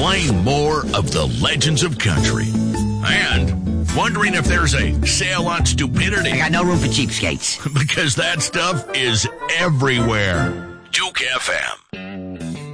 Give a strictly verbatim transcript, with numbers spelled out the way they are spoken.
playing more of the legends of country, and wondering if there's a sale on stupidity. I got no room for cheapskates. Because that stuff is everywhere. Juke F M.